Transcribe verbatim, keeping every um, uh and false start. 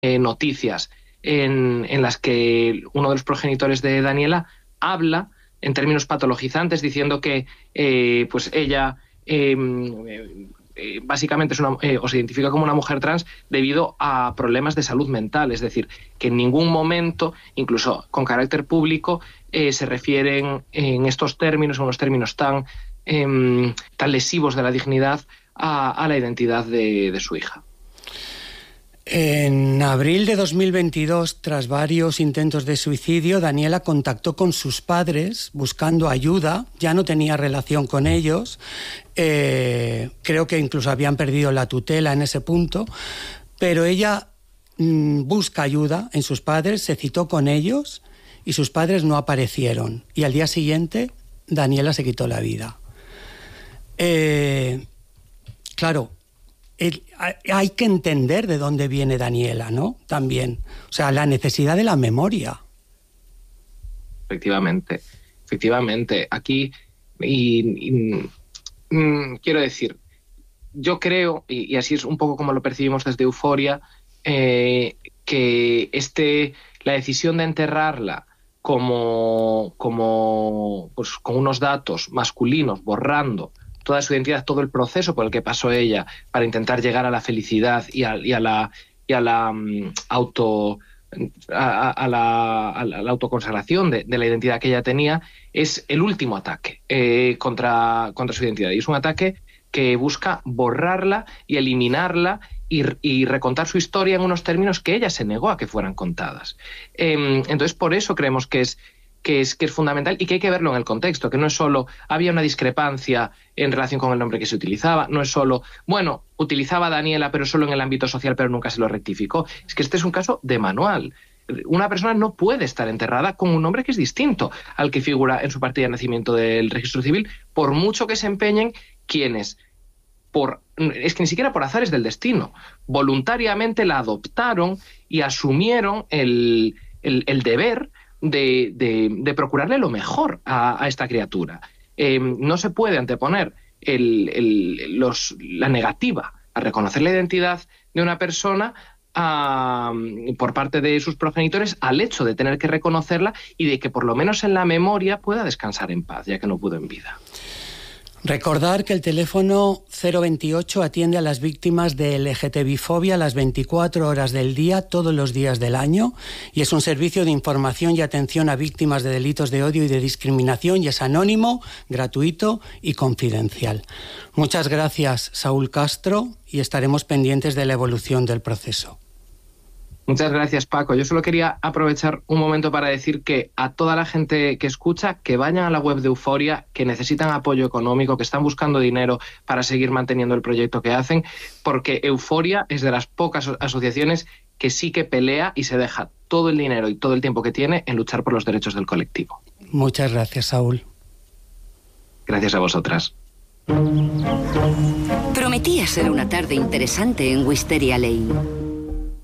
eh, noticias en, en las que uno de los progenitores de Daniela habla en términos patologizantes, diciendo que eh, pues ella eh, eh, básicamente es una, eh, o se identifica como una mujer trans debido a problemas de salud mental. Es decir, que en ningún momento, incluso con carácter público, eh, se refieren en estos términos, en unos términos tan, eh, tan lesivos de la dignidad, a, a la identidad de, de su hija. En abril de dos mil veintidós, tras varios intentos de suicidio, Daniela contactó con sus padres buscando ayuda. Ya no tenía relación con ellos. Eh, creo que incluso habían perdido la tutela en ese punto. Pero ella mmm, busca ayuda en sus padres, se citó con ellos y sus padres no aparecieron. Y al día siguiente, Daniela se quitó la vida. Eh, claro... El, hay que entender de dónde viene Daniela, ¿no? También. O sea, la necesidad de la memoria. Efectivamente, efectivamente. Aquí, y, y, mm, quiero decir, yo creo, y, y así es un poco como lo percibimos desde Euforia, eh, que este, la decisión de enterrarla como, como pues, con unos datos masculinos, borrando toda su identidad, todo el proceso por el que pasó ella para intentar llegar a la felicidad y a, y a la, y a la um, auto a, a, la, a la autoconsagración de, de la identidad que ella tenía, es el último ataque eh, contra, contra su identidad. Y es un ataque que busca borrarla y eliminarla y, y recontar su historia en unos términos que ella se negó a que fueran contadas. Eh, entonces, por eso creemos que es Que es, que es fundamental y que hay que verlo en el contexto, que no es solo había una discrepancia en relación con el nombre que se utilizaba, no es solo, bueno, utilizaba Daniela pero solo en el ámbito social pero nunca se lo rectificó. Es que este es un caso de manual. Una persona no puede estar enterrada con un nombre que es distinto al que figura en su partida de nacimiento del registro civil, por mucho que se empeñen quienes, por, es que ni siquiera por azares del destino, voluntariamente la adoptaron y asumieron el, el, el deber De, de, de procurarle lo mejor a, a esta criatura. Eh, no se puede anteponer el, el, los, la negativa a reconocer la identidad de una persona a, por parte de sus progenitores al hecho de tener que reconocerla y de que por lo menos en la memoria pueda descansar en paz, ya que no pudo en vida. Recordar que el teléfono cero veintiocho atiende a las víctimas de L G T B fobia las veinticuatro horas del día, todos los días del año, y es un servicio de información y atención a víctimas de delitos de odio y de discriminación, y es anónimo, gratuito y confidencial. Muchas gracias, Saúl Castro, y estaremos pendientes de la evolución del proceso. Muchas gracias, Paco. Yo solo quería aprovechar un momento para decir que a toda la gente que escucha, que vayan a la web de Euforia, que necesitan apoyo económico, que están buscando dinero para seguir manteniendo el proyecto que hacen, porque Euforia es de las pocas asociaciones que sí que pelea y se deja todo el dinero y todo el tiempo que tiene en luchar por los derechos del colectivo. Muchas gracias, Saúl. Gracias a vosotras. Prometía ser una tarde interesante en Wisteria Lane.